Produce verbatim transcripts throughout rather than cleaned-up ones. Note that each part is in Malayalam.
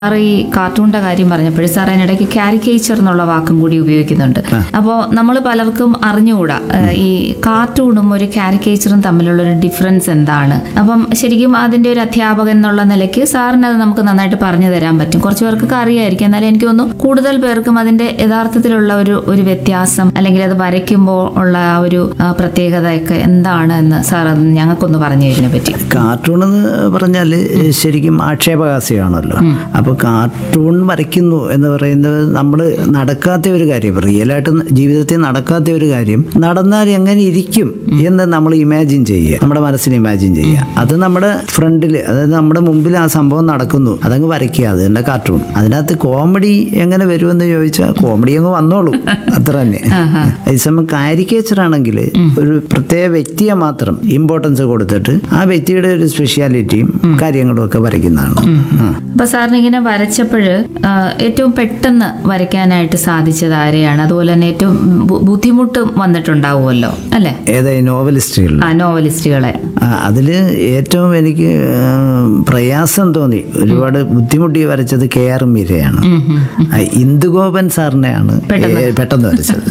സാർ ഈ കാർട്ടൂണിന്റെ കാര്യം പറഞ്ഞപ്പോൾ സാർ അതിനിടയ്ക്ക് കാരിക്കേച്ചർ എന്നുള്ള വാക്കും കൂടി ഉപയോഗിക്കുന്നുണ്ട്. അപ്പോൾ നമ്മൾ പലർക്കും അറിഞ്ഞുകൂടാ ഈ കാർട്ടൂണും ഒരു കാരിക്കേച്ചറും തമ്മിലുള്ള ഒരു ഡിഫറൻസ് എന്താണ്. അപ്പം ശരിക്കും അതിന്റെ ഒരു അധ്യാപകൻ എന്നുള്ള നിലയ്ക്ക് സാറിന് അത് നമുക്ക് നന്നായിട്ട് പറഞ്ഞു തരാൻ പറ്റും. കുറച്ച് പേർക്കൊക്കെ അറിയായിരിക്കും, എന്നാലും എനിക്ക് തോന്നുന്നു കൂടുതൽ പേർക്കും അതിന്റെ യഥാർത്ഥത്തിലുള്ള ഒരു ഒരു വ്യത്യാസം അല്ലെങ്കിൽ അത് വരയ്ക്കുമ്പോൾ ഉള്ള ആ ഒരു പ്രത്യേകതയൊക്കെ എന്താണ് എന്ന് സാർ അത് ഞങ്ങൾക്കൊന്ന് പറഞ്ഞു തരുന്നതിനെ പറ്റി. കാർട്ടൂൺ എന്ന് പറഞ്ഞാൽ ശരിക്കും ആക്ഷേപഹാസ്യമാണല്ലോ. അപ്പോൾ കാർട്ടൂൺ വരയ്ക്കുന്നു എന്ന് പറയുന്നത് നമ്മൾ നടക്കാത്ത ഒരു കാര്യം, റിയലായിട്ട് ജീവിതത്തിൽ നടക്കാത്ത ഒരു കാര്യം നടന്നാൽ എങ്ങനെ ഇരിക്കും എന്ന് നമ്മൾ ഇമാജിൻ ചെയ്യുക, നമ്മുടെ മനസ്സിന് ഇമാജിൻ ചെയ്യുക. അത് നമ്മുടെ ഫ്രണ്ടിൽ, അതായത് നമ്മുടെ മുമ്പിൽ ആ സംഭവം നടക്കുന്നു, അതങ്ങ് വരയ്ക്കുക. അത് തന്നെ കാർട്ടൂൺ. അതിനകത്ത് കോമഡി എങ്ങനെ വരുമെന്ന് ചോദിച്ചാൽ കോമഡി അങ്ങ് വന്നോളൂ, അത്ര തന്നെ. അതേസമയം കാരിക്കേച്ചർ ആണെങ്കിൽ ഒരു പ്രത്യേക വ്യക്തിയെ മാത്രം ഇമ്പോർട്ടൻസ് കൊടുത്തിട്ട് ആ വ്യക്തിയുടെ ഒരു സ്പെഷ്യാലിറ്റിയും കാര്യങ്ങളും ഒക്കെ വരയ്ക്കുന്നതാണ്. അപ്പൊ സാറിന് ഇങ്ങനെ വരച്ചപ്പോഴ് ഏറ്റവും പെട്ടെന്ന് വരയ്ക്കാനായിട്ട് സാധിച്ചത് ആരെയാണ്? അതുപോലെ തന്നെ ഏറ്റവും ബുദ്ധിമുട്ടും വന്നിട്ടുണ്ടാവുമല്ലോ അല്ലെ? ഏതായി നോവലിസ്റ്റുകൾ ആ നോവലിസ്റ്റുകളെ അതില് ഏറ്റവും എനിക്ക് പ്രയാസം തോന്നി, ഒരുപാട് ബുദ്ധിമുട്ടി വരച്ചത് കെ ആർ മീരയാണ്. ഇന്ദുഗോപൻ സാറിനെയാണ് പെട്ടെന്ന് വരച്ചത്.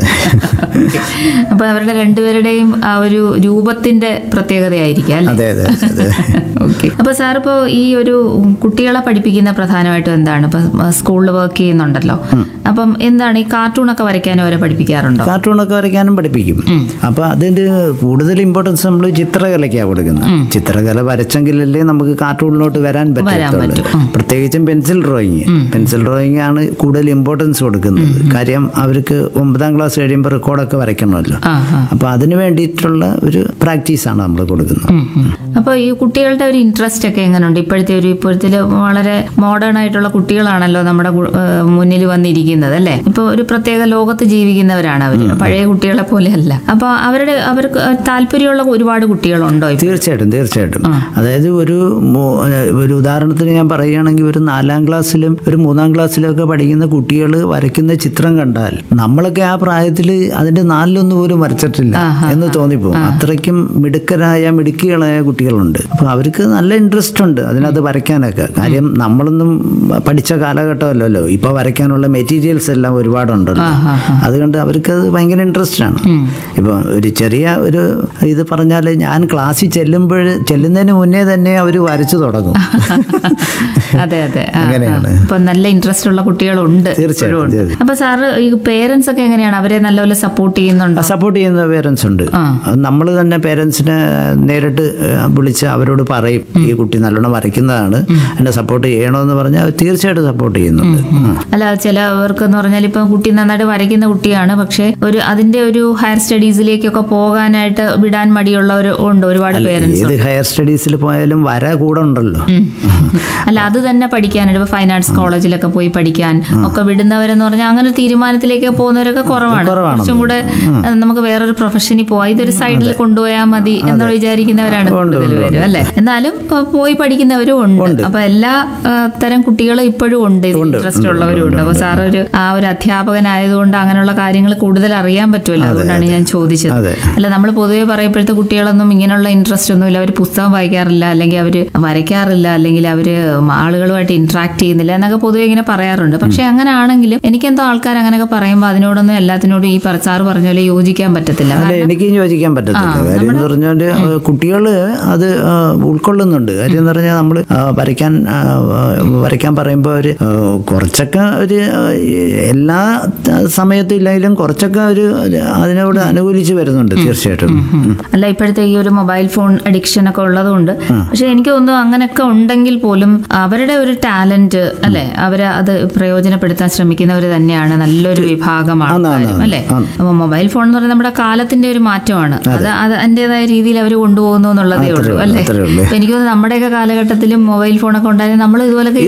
അപ്പൊ അവരുടെ രണ്ടുപേരുടെയും ആ ഒരു രൂപത്തിന്റെ പ്രത്യേകതയായിരിക്കാം. അതെ അതെ അതെ. ഓക്കെ. അപ്പൊ സാർ ഇപ്പോ ഈ ഒരു കുട്ടികളെ പഠിപ്പിക്കുന്ന പ്രധാനമായിട്ടും എന്താണ്? ഇപ്പൊ സ്കൂളിൽ വർക്ക് ചെയ്യുന്നുണ്ടല്ലോ, അപ്പം എന്താണ് ഈ കാർട്ടൂണൊക്കെ വരയ്ക്കാനും അവരെ പഠിപ്പിക്കാറുണ്ടോ? കാർട്ടൂണൊക്കെ വരയ്ക്കാനും പഠിപ്പിക്കും. അപ്പൊ അതിന്റെ കൂടുതൽ ഇമ്പോർട്ടൻസ് നമ്മൾ ചിത്രകലയ്ക്കാണ് കൊടുക്കുന്നത്. ചിത്രകല വരച്ചെങ്കിലല്ലേ നമുക്ക് കാർട്ടൂണിലോട്ട് വരാൻ പറ്റുള്ളൂ. പ്രത്യേകിച്ചും പെൻസിൽ ഡ്രോയിങ് പെൻസിൽ ഡ്രോയിങ് ആണ് കൂടുതൽ ഇമ്പോർട്ടൻസ് കൊടുക്കുന്നത്. കാര്യം അവർക്ക് ഒമ്പതാം ക്ലാസ് കഴിയുമ്പോൾ റെക്കോർഡൊക്കെ വരയ്ക്കണമല്ലോ. അപ്പൊ അതിന് വേണ്ടിയിട്ടുള്ള ഒരു പ്രാക്ടീസാണ് നമ്മൾ കൊടുക്കുന്നത്. അപ്പോൾ ഈ കുട്ടികളുടെ ഒരു ഇൻട്രസ്റ്റ് ഒക്കെ എങ്ങനെയുണ്ട്? ഇപ്പോഴത്തെ ഒരു ഇപ്പോഴത്തെ വളരെ മോഡേൺ ആയിട്ടുള്ള കുട്ടികളാണല്ലോ നമ്മുടെ മുന്നിൽ വന്നിരിക്കുന്നത് അല്ലേ? ഇപ്പൊ ഒരു പ്രത്യേക ലോകത്ത് ജീവിക്കുന്നവരാണ് അവർ, പഴയ കുട്ടികളെ പോലെയല്ല. അപ്പൊ അവരുടെ അവർക്ക് താല്പര്യമുള്ള ഒരുപാട് കുട്ടികളുണ്ടോ? തീർച്ചയായിട്ടും തീർച്ചയായിട്ടും. അതായത് ഒരു ഒരു ഉദാഹരണത്തിന് ഞാൻ പറയുകയാണെങ്കിൽ ഒരു നാലാം ക്ലാസ്സിലും ഒരു മൂന്നാം ക്ലാസ്സിലും ഒക്കെ പഠിക്കുന്ന കുട്ടികൾ വരയ്ക്കുന്ന ചിത്രം കണ്ടാൽ നമ്മളൊക്കെ ആ പ്രായത്തിൽ അതിന്റെ നാലിലൊന്നും പോലും വരച്ചിട്ടില്ല എന്ന് തോന്നിപ്പോകും. അത്രയ്ക്കും മിടുക്കരായ മിടുക്കികളായ കുട്ടികളുണ്ട്. അപ്പൊ അവർക്ക് നല്ല ഇൻട്രസ്റ്റ് ഉണ്ട് അതിനകത്ത് വരയ്ക്കാനൊക്കെ. കാര്യം നമ്മളൊന്നും പഠിച്ച കാലഘട്ടമല്ലല്ലോ, ഇപ്പൊ വരയ്ക്കാനുള്ള മെറ്റീരിയൽസ് എല്ലാം ഒരുപാടുണ്ടല്ലോ. അതുകൊണ്ട് അവർക്ക് അത് ഭയങ്കര ഇൻട്രസ്റ്റ് ആണ്. ഇപ്പൊ ഒരു ചെറിയ ഒരു ഇത് പറഞ്ഞാല് ഞാൻ ക്ലാസ്സിൽ ചെല്ലുമ്പോൾ ചെല്ലുന്നതിന് മുന്നേ തന്നെ അവർ വരച്ചു തുടങ്ങും. അതെ അതെ, അങ്ങനെയാണ്. ഇപ്പൊ നല്ല ഇൻട്രസ്റ്റ് ഉള്ള കുട്ടികളുണ്ട്. തീർച്ചയായിട്ടും. അപ്പൊ സാറ് ഈ പേരൻസ് ഒക്കെ എങ്ങനെയാണ്? അവരെ നല്ലപോലെ സപ്പോർട്ട് ചെയ്യുന്നുണ്ടോ? സപ്പോർട്ട് ചെയ്യുന്ന പേരൻസ് ഉണ്ട്. നമ്മൾ തന്നെ പേരൻസിനെ നേരിട്ട് വിളിച്ച് അവരോട് പറയും ഈ കുട്ടി നല്ലോണം വരയ്ക്കുന്നതാണ്, എന്നെ സപ്പോർട്ട് ചെയ്യണമെന്ന് പറഞ്ഞാൽ തീർച്ചയായിട്ടും സപ്പോർട്ട് ചെയ്യുന്നുണ്ട്. അല്ല, ചിലവർക്ക് എന്ന് പറഞ്ഞാൽ ഇപ്പൊ കുട്ടി നന്നായിട്ട് വരയ്ക്കുന്ന കുട്ടിയാണ്, പക്ഷെ ഒരു അതിന്റെ ഒരു ഹയർ സ്റ്റഡീസിലേക്കൊക്കെ പോകാനായിട്ട് വിടാൻ മടിയുള്ളവർ ഉണ്ട് ഒരുപാട് പേരൻസ്. ഏത് ഹയർ സ്റ്റഡീസിൽ പോയാലും വര കൂടെ ഉണ്ടല്ലോ. അല്ല, അത് തന്നെ പഠിക്കാനായിട്ട് ഇപ്പൊ ഫൈൻ ആർട്സ് കോളേജിലൊക്കെ പോയി പഠിക്കാൻ ഒക്കെ വിടുന്നവരെന്ന് പറഞ്ഞാൽ അങ്ങനെ തീരുമാനത്തിലേക്ക് പോകുന്നവരൊക്കെ കുറവാണ്. കുറച്ചും കൂടെ നമുക്ക് വേറൊരു പ്രൊഫഷനിൽ പോവാ, ഇതൊരു സൈഡിൽ കൊണ്ടുപോയാൽ മതി എന്ന് വിചാരിക്കുന്നവരാണ് കൂടുതൽ പേരും അല്ലെ. എന്നാലും പോയി പഠിക്കുന്നവരും ഉണ്ട്. അപ്പൊ എല്ലാ തരം കുട്ടികളും ഇപ്പോഴും ഉണ്ട്, ഇൻട്രസ്റ്റ് ഉള്ളവരും ഉണ്ട്. അപ്പൊ സാർ ഒരു ആ ഒരു അധ്യാപകനായതുകൊണ്ട് അങ്ങനെയുള്ള കാര്യങ്ങൾ കൂടുതൽ അറിയാൻ പറ്റുമല്ലോ, അതുകൊണ്ടാണ് ഞാൻ ചോദിച്ചത്. അല്ല, നമ്മൾ പൊതുവെ പറയപ്പോഴത്തെ കുട്ടികളൊന്നും ഇങ്ങനെയുള്ള ഇൻട്രസ്റ്റ് ഒന്നും ഇല്ല, അവർ പുസ്തകം വായിക്കാറില്ല, അല്ലെങ്കിൽ അവര് വരയ്ക്കാറില്ല, അല്ലെങ്കിൽ അവര് ആളുകളുമായിട്ട് ഇന്ററാക്ട് ചെയ്യുന്നില്ല എന്നൊക്കെ പൊതുവെ ഇങ്ങനെ പറയാറുണ്ട്. പക്ഷെ അങ്ങനെ ആണെങ്കിലും എനിക്കെന്തോ ആൾക്കാർ അങ്ങനെയൊക്കെ പറയുമ്പോൾ അതിനോടൊന്നും എല്ലാത്തിനോടും ഈ സാറ് പറഞ്ഞ പോലെ യോജിക്കാൻ പറ്റത്തില്ല. എനിക്കും യോജിക്കാൻ പറ്റത്തില്ല. കാര്യം എന്ന് പറഞ്ഞാൽ കുട്ടികള് അത് ഉൾക്കൊള്ളുന്നുണ്ട്. കാര്യം എന്ന് പറഞ്ഞാൽ നമ്മൾ വരയ്ക്കാൻ വരയ്ക്കാൻ പറയുമ്പോൾ ഒരു കുറച്ചൊക്കെ ഒരു എല്ലാ സമയത്തും ഇല്ലെങ്കിലും കുറച്ചൊക്കെ ഒരു അതിനോട് അനുകൂലിച്ച് വരുന്നുണ്ട്. തീർച്ചയായിട്ടും. അല്ല, ഇപ്പോഴത്തെ ഈ ഒരു മൊബൈൽ ഫോൺ അഡിക്ഷൻ ഒക്കെ ഉള്ളതുകൊണ്ട്, പക്ഷെ എനിക്ക് തോന്നുന്നു അങ്ങനെയൊക്കെ ഉണ്ടെങ്കിൽ പോലും അവരുടെ ഒരു ടാലന്റ് അല്ലെ, അവരെ അത് പ്രയോജനപ്പെടുത്താൻ ശ്രമിക്കുന്നവർ തന്നെയാണ് നല്ലൊരു വിഭാഗമാണ് അല്ലെ. അപ്പൊ മൊബൈൽ ഫോൺ എന്ന് പറയുന്നത് നമ്മുടെ കാലത്തിന്റെ ഒരു മാറ്റമാണ്. അത് അത് അതിൻ്റെതായ രീതിയിൽ അവർ കൊണ്ടുപോകുന്നു എന്നുള്ളതേ ഉള്ളൂ അല്ലെ. എനിക്ക് തോന്നുന്നു നമ്മുടെയൊക്കെ കാലഘട്ടത്തിലും മൊബൈൽ ഫോണൊക്കെ ഉണ്ടായിരുന്നു, നമ്മൾ ഇതുപോലൊക്കെ.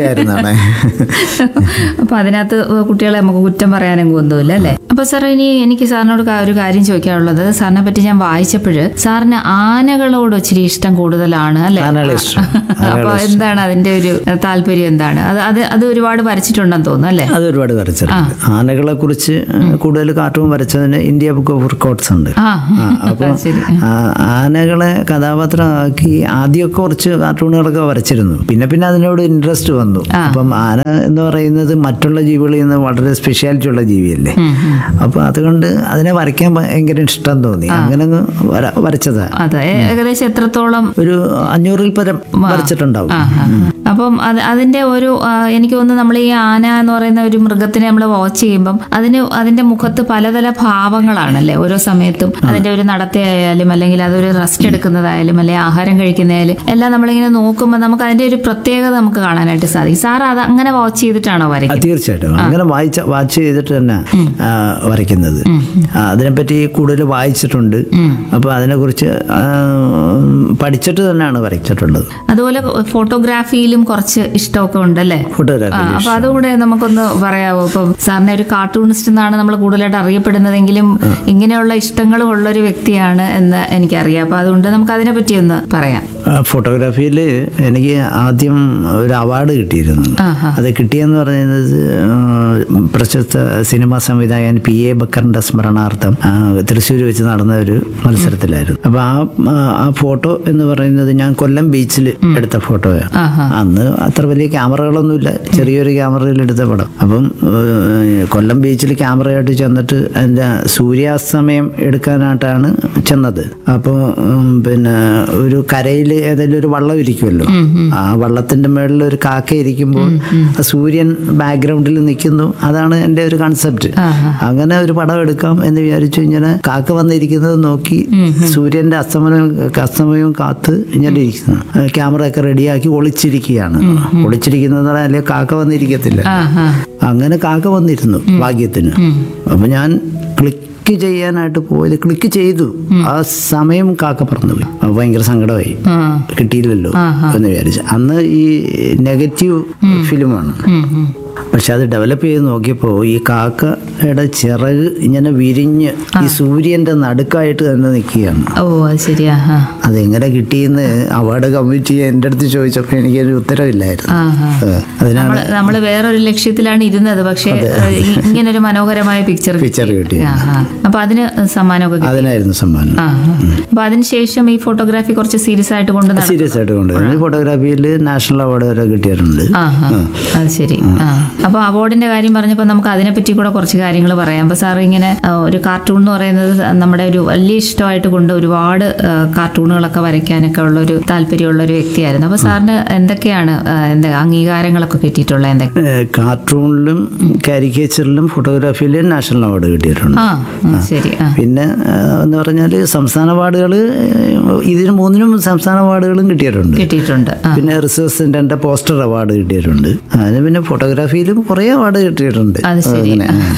അപ്പൊ അതിനകത്ത് കുട്ടികളെ നമുക്ക് കുറ്റം പറയാനൊന്നും ഒന്നുമില്ല അല്ലെ. അപ്പൊ സാർ, ഇനി എനിക്ക് സാറിനോട് ഒരു കാര്യം ചോദിക്കാനുള്ളത്, സാറിനെ പറ്റി ഞാൻ വായിച്ചപ്പോൾ സാറിന് ആനകളോട് ഒത്തിരി ഇഷ്ടം കൂടുതലാണ് അല്ലെ. അപ്പൊ എന്താണ് അതിന്റെ ഒരു താല്പര്യം? എന്താണ് അത്? അത് അത് ഒരുപാട് വരച്ചിട്ടുണ്ടെന്ന് തോന്നുന്നു അല്ലെ. അത് ഒരുപാട് വരച്ചിട്ടുണ്ട്. ആനകളെ കുറിച്ച് കൂടുതൽ cartoon വരച്ചതിന് India book of records ഉണ്ട്. അപ്പൊ ആനകളെ കഥാപാത്രം കഥാപാത്രമാക്കി ആദ്യമൊക്കെ കുറച്ച് കാർട്ടൂണുകളൊക്കെ വരച്ചിരുന്നു. പിന്നെ പിന്നെ അതിനോട് ഇൻട്രസ്റ്റ് വന്നു. അപ്പം ആന എന്ന് പറയുന്നത് മറ്റുള്ള ജീവികളിൽ നിന്ന് വളരെ സ്പെഷ്യാലിറ്റി ഉള്ള ജീവിയല്ലേ. അപ്പൊ അതുകൊണ്ട് അതിനെ വരയ്ക്കാൻ ഭയങ്കര ഇഷ്ടം തോന്നി. അങ്ങനെ വരച്ചതാ. അതെ, ഏകദേശം എത്രത്തോളം? ഒരു അഞ്ഞൂറിൽ പരം വരച്ചിട്ടുണ്ടാവും. അപ്പം അത് അതിന്റെ ഒരു എനിക്ക് തോന്നുന്നു നമ്മൾ ഈ ആന എന്ന് പറയുന്ന ഒരു മൃഗത്തിനെ നമ്മൾ വാച്ച് ചെയ്യുമ്പം അതിന് അതിന്റെ മുഖത്ത് പലതര ഭാവങ്ങളാണല്ലേ ഓരോ സമയത്തും. അതിന്റെ ഒരു നടത്തയായാലും അല്ലെങ്കിൽ അതൊരു റെസ്റ്റ് എടുക്കുന്നതായാലും അല്ലെങ്കിൽ ആഹാരം കഴിക്കുന്നതായാലും എല്ലാം നമ്മളിങ്ങനെ നോക്കുമ്പോൾ നമുക്ക് അതിന്റെ ഒരു പ്രത്യേകത നമുക്ക് കാണാനായിട്ട് സാധിക്കും. സാർ അത് അങ്ങനെ വാച്ച് ചെയ്തിട്ടാണോ വരയ്ക്കുന്നത്? തീർച്ചയായിട്ടും അങ്ങനെ വായിച്ച വാച്ച് ചെയ്തിട്ട് തന്നെ വരയ്ക്കുന്നത്. അതിനെപ്പറ്റി കൂടുതൽ വായിച്ചിട്ടുണ്ട്. അപ്പൊ അതിനെക്കുറിച്ച് പഠിച്ചിട്ട് തന്നെയാണ് വരച്ചിട്ടുള്ളത്. അതുപോലെ ഫോട്ടോഗ്രാഫിയിലും കുറച്ച് ഇഷ്ടമൊക്കെ ഉണ്ടല്ലേ? ഫോട്ടോഗ്രാഫി. അപ്പൊ അതുകൂടെ നമുക്കൊന്ന് പറയാമോ? ഇപ്പം സാറിനെ ഒരു കാർട്ടൂണിസ്റ്റ് എന്നാണ് നമ്മൾ കൂടുതലായിട്ട് അറിയപ്പെടുന്നതെങ്കിലും ഇങ്ങനെയുള്ള ഇഷ്ടങ്ങളും ഉള്ള ഒരു വ്യക്തിയാണ് എന്ന് എനിക്കറിയാം. അപ്പൊ അതുകൊണ്ട് നമുക്ക് അതിനെ പറ്റി ഒന്ന് പറയാം. ഫോട്ടോഗ്രാഫിയിൽ എനിക്ക് ആദ്യം ഒരു അവാർഡ് കിട്ടിയിരുന്നു. അത് കിട്ടിയെന്ന് പറയുന്നത് പ്രശസ്ത സിനിമാ സംവിധായകൻ പി എ ബക്കറിന്റെ സ്മരണാർത്ഥം തൃശ്ശൂർ വെച്ച് നടന്ന ഒരു മത്സരത്തിലായിരുന്നു. അപ്പൊ ആ ആ ഫോട്ടോ എന്ന് പറയുന്നത് ഞാൻ കൊല്ലം ബീച്ചിൽ എടുത്ത ഫോട്ടോയാണ്. അന്ന് അത്ര വലിയ ക്യാമറകളൊന്നുമില്ല, ചെറിയൊരു ക്യാമറയിൽ എടുത്ത പടം. അപ്പം കൊല്ലം ബീച്ചിൽ ക്യാമറയായിട്ട് ചെന്നിട്ട് അതിന്റെ സൂര്യാസ്തമയം എടുക്കാനായിട്ടാണ് ചെന്നത്. അപ്പോൾ പിന്നെ ഒരു കരയിൽ ഏതെങ്കിലും ഒരു വള്ളം ഇരിക്കുമല്ലോ, ആ വള്ളത്തിന്റെ മേളിൽ ഒരു കാക്ക ഇരിക്കുമ്പോൾ സൂര്യൻ ബാക്ക്ഗ്രൗണ്ടിൽ നിൽക്കുന്നു. അതാണ് എൻ്റെ ഒരു കൺസെപ്റ്റ്. അങ്ങനെ ഒരു പടം എടുക്കാം എന്ന് വിചാരിച്ചു. ഇങ്ങനെ കാക്ക വന്നിരിക്കുന്നത് നോക്കി സൂര്യന്റെ അസ്തമനം അസ്തമയവും കാത്ത് ഇങ്ങനെ ഇരിക്കുന്നു. ക്യാമറ ഒക്കെ റെഡിയാക്കി ഒളിച്ചിരിക്കുകയാണ്. ഒളിച്ചിരിക്കുന്നത് അല്ലെ കാക്ക വന്നിരിക്കത്തില്ല. അങ്ങനെ കാക്ക വന്നിരുന്നു ഭാഗ്യത്തിന്. അപ്പൊ ഞാൻ ക്ലിക്ക് ചെയ്യാനായിട്ട് പോയത്, ക്ലിക്ക് ചെയ്തു, ആ സമയം കാക്ക പറന്നുപോയി. ഭയങ്കര സങ്കടമായി, കിട്ടിയില്ലല്ലോ എന്ന് വിചാരിച്ചു. അന്ന് ഈ നെഗറ്റീവ് ഫിലിമാണ്. പക്ഷെ അത് ഡെവലപ്പ് ചെയ്ത് നോക്കിയപ്പോൾ ഈ കാക്കയുടെ ചിറക് ഇങ്ങനെ വിരിഞ്ഞ് ഈ സൂര്യന്റെ നടുക്കായിട്ട് തന്നെ നിൽക്കുകയാണ്. ഓ, അത് ശരിയാ. അതെങ്ങനെ കിട്ടിയെന്ന് അവാർഡ് കമ്മിറ്റി എൻ്റെ അടുത്ത് ചോദിച്ചപ്പോൾ എനിക്കൊരു ഉത്തരവില്ലായിരുന്നു. അതിനാണ് നമ്മൾ വേറൊരു ലക്ഷ്യത്തിലാണ് ഇരുന്നത്, പക്ഷേ ഇങ്ങനൊരു മനോഹരമായ പിക്ചർ പിക്ചർ കിട്ടി. അപ്പൊ അതിന് സമ്മാനമൊക്കെ അതിനായിരുന്നു സമ്മാനം. അപ്പൊ അതിനുശേഷം ഈ ഫോട്ടോഗ്രാഫി കുറച്ച് സീരിയസ് ആയിട്ട് കൊണ്ട് സീരിയസ് ആയിട്ട് കൊണ്ടുവരുന്നത്. ഫോട്ടോഗ്രാഫിയിൽ നാഷണൽ അവാർഡ് വരെ കിട്ടിയിട്ടുണ്ട്. അത് ശരി. അപ്പോൾ അവാർഡിന്റെ കാര്യം പറഞ്ഞപ്പോൾ നമുക്ക് അതിനെപ്പറ്റി കൂടെ കുറച്ച് കാര്യങ്ങൾ പറയാം. അപ്പോൾ സാർ ഇങ്ങനെ ഒരു കാർട്ടൂൺ എന്ന് പറയുന്നത് നമ്മുടെ ഒരു വലിയ ഇഷ്ടമായിട്ട് കൊണ്ട് ഒരുപാട് കാർട്ടൂണുകളൊക്കെ വരയ്ക്കാനൊക്കെ ഉള്ള ഒരു താല്പര്യമുള്ള ഒരു വ്യക്തിയായിരുന്നു. അപ്പോൾ സാറിന് എന്തൊക്കെയാണ് എന്താ അംഗീകാരങ്ങളൊക്കെ കിട്ടിയിട്ടുള്ളത്? എന്തൊക്കെ? കാർട്ടൂണിലും കാരിക്കേച്ചറിലും ഫോട്ടോഗ്രാഫിയിലും നാഷണൽ അവാർഡ് കിട്ടിയിട്ടുണ്ട്. ശരി. പിന്നെ എന്ന് പറഞ്ഞാൽ സംസ്ഥാന അവാർഡുകൾ ഇതിന് മൂന്നിനും സംസ്ഥാന അവാർഡുകളും കിട്ടിയിട്ടുണ്ട് കിട്ടിയിട്ടുണ്ട് പിന്നെ റിസർച്ച് സെന്ററിന്റെ പോസ്റ്റർ അവാർഡ് കിട്ടിയിട്ടുണ്ട്. അതിന് പിന്നെ ഫോട്ടോഗ്രാഫിയിലും കുറെ അവാർഡ് കിട്ടിയിട്ടുണ്ട്. അത് ശരി.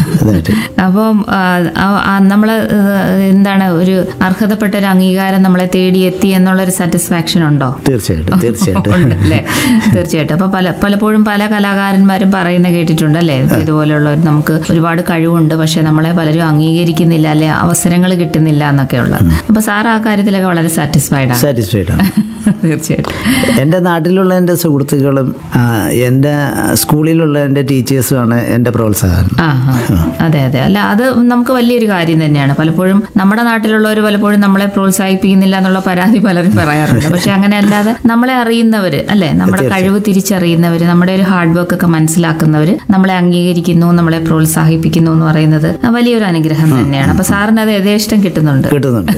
അപ്പം നമ്മള് എന്താണ് ഒരു അർഹതപ്പെട്ട ഒരു അംഗീകാരം നമ്മളെ തേടിയെത്തി എന്നുള്ളൊരു സാറ്റിസ്ഫാക്ഷൻ ഉണ്ടോ? തീർച്ചയായിട്ടും തീർച്ചയായിട്ടും അല്ലേ? തീർച്ചയായിട്ടും. അപ്പൊ പല പലപ്പോഴും പല കലാകാരന്മാരും പറയുന്ന കേട്ടിട്ടുണ്ട് അല്ലേ, ഇതുപോലെയുള്ള നമുക്ക് ഒരുപാട് കഴിവുണ്ട്, പക്ഷെ നമ്മളെ പലരും അംഗീകരിക്കുന്നില്ല, അല്ലെ അവസരങ്ങൾ കിട്ടുന്നില്ല എന്നൊക്കെ ഉള്ളത്. അപ്പൊ സാർ ആ കാര്യത്തിലൊക്കെ വളരെ സാറ്റിസ്ഫൈഡ് ആണ്? സാറ്റിസ്ഫൈഡ് ആണ് തീർച്ചയായിട്ടും. എൻ്റെ നാട്ടിലുള്ള എൻ്റെ സുഹൃത്തുക്കളും എൻ്റെ സ്കൂളിലുള്ള എൻ്റെ ടീച്ചേഴ്സുമാണ് എൻ്റെ പ്രോത്സാഹനം. അതെ അതെ. അല്ല, അത് നമുക്ക് വലിയൊരു കാര്യം തന്നെയാണ്. പലപ്പോഴും നമ്മുടെ നാട്ടിലുള്ളവർ പലപ്പോഴും നമ്മളെ പ്രോത്സാഹിപ്പിക്കുന്നില്ല എന്നുള്ള പരാതി പലരും പറയാറുണ്ട്. പക്ഷെ അങ്ങനെ അല്ലാതെ നമ്മളെ അറിയുന്നവര് അല്ലെ, നമ്മുടെ കഴിവ് തിരിച്ചറിയുന്നവര്, നമ്മുടെ ഒരു ഹാർഡ് വർക്ക് ഒക്കെ മനസ്സിലാക്കുന്നവര് നമ്മളെ അംഗീകരിക്കുന്നു, നമ്മളെ പ്രോത്സാഹിപ്പിക്കുന്നു എന്ന് പറയുന്നത് വലിയൊരു അനുഗ്രഹം തന്നെയാണ്. അപ്പൊ സാറിന് അത് യഥേഷ്ടം കിട്ടുന്നുണ്ട് കിട്ടുന്നുണ്ട്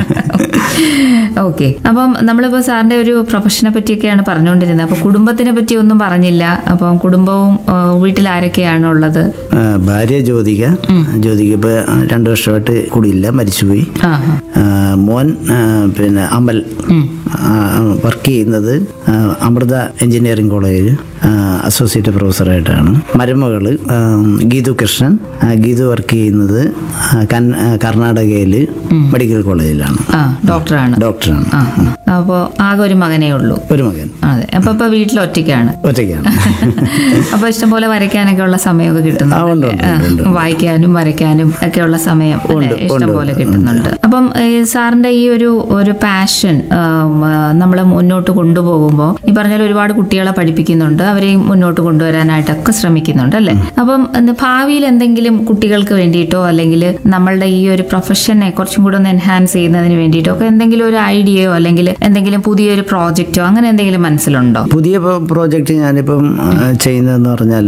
ഓക്കെ. അപ്പം നമ്മളിപ്പോ സാറിന്റെ ഒരു പ്രൊഫഷനെ പറ്റിയൊക്കെയാണ് പറഞ്ഞുകൊണ്ടിരുന്നത്. അപ്പൊ കുടുംബത്തിനെ പറ്റി ഒന്നും പറഞ്ഞില്ല. അപ്പം കുടുംബവും വീട്ടിൽ ആരൊക്കെയാണ് ഉള്ളത്? ഭാര്യ ജ്യോതിക. ജ്യോതിക ഇപ്പൊ രണ്ടു വർഷമായിട്ട് കൂടിയില്ല, മരിച്ചുപോയി. മോൻ പിന്നെ അമൽ വർക്ക് ചെയ്യുന്നത് അമൃത എഞ്ചിനീയറിംഗ് കോളേജിൽ അസോസിയേറ്റ് പ്രൊഫസറായിട്ടാണ്. മരുമകള് ഗീതു കൃഷ്ണൻ. ഗീതു വർക്ക് ചെയ്യുന്നത് കർണാടകയിൽ മെഡിക്കൽ കോളേജിലാണ്, ഡോക്ടറാണ് ഡോക്ടറാണ് അപ്പോൾ ആകെ ഒരു മകനേ ഉള്ളൂ? ഒരു മകൻ. അതെ. അപ്പൊ ഇപ്പൊ വീട്ടിൽ ഒറ്റയ്ക്കാണ്? ഒറ്റയ്ക്കാണ്. അപ്പൊ ഇഷ്ടം പോലെ വരയ്ക്കാനൊക്കെ ഉള്ള സമയമൊക്കെ കിട്ടുന്നുണ്ട്. വായിക്കാനും വരയ്ക്കാനും ഒക്കെ ഉള്ള സമയം ഇഷ്ടം പോലെ കിട്ടുന്നുണ്ട്. അപ്പം സാറിന്റെ ഈ ഒരു ഒരു പാഷൻ നമ്മൾ മുന്നോട്ട് കൊണ്ടുപോകുമ്പോൾ ഈ പറഞ്ഞാൽ ഒരുപാട് കുട്ടികളെ പഠിപ്പിക്കുന്നുണ്ട്, അവരെയും മുന്നോട്ട് കൊണ്ടുവരാനായിട്ടൊക്കെ ശ്രമിക്കുന്നുണ്ട് അല്ലേ? അപ്പം ഭാവിയിൽ എന്തെങ്കിലും കുട്ടികൾക്ക് വേണ്ടിയിട്ടോ അല്ലെങ്കിൽ നമ്മളുടെ ഈ ഒരു പ്രൊഫഷനെ കുറച്ചും കൂടെ ഒന്ന് എൻഹാൻസ് ചെയ്യുന്നതിന് വേണ്ടിയിട്ടോ ഒക്കെ എന്തെങ്കിലും ഒരു ഐഡിയയോ അല്ലെങ്കിൽ എന്തെങ്കിലും പുതിയൊരു പ്രോജക്റ്റോ അങ്ങനെ എന്തെങ്കിലും മനസ്സിലുണ്ടോ? പുതിയ പ്രോജക്റ്റ് ഞാനിപ്പം ചെയ്യുന്നതെന്ന് പറഞ്ഞാൽ